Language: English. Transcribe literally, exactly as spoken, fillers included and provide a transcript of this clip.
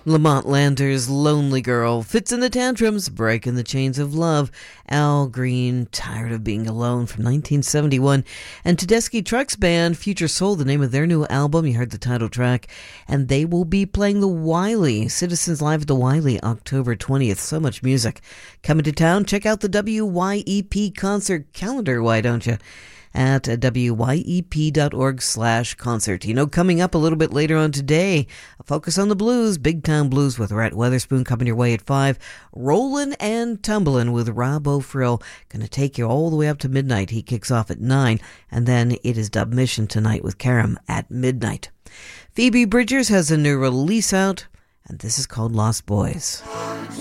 Lamont Lander's Lonely Girl, Fits in the Tantrums, Breaking the Chains of Love, Al Green, Tired of Being Alone from nineteen seventy-one, and Tedeschi Trucks Band, Future Soul, the name of their new album. You heard the title track, and they will be playing the Wiley, Citizens Live at the Wiley, October twentieth. So much music coming to town. Check out the W Y E P concert calendar, why don't you? At W Y E P dot org slash concert. You know, coming up a little bit later on today, a focus on the blues, Big Town Blues with Rhett Weatherspoon coming your way at five. Rollin' and Tumblin' with Rob O'Frill. Going to take you all the way up to midnight. He kicks off at nine. And then it is Dub Mission tonight with Karam at midnight. Phoebe Bridgers has a new release out, and this is called Lost Boys.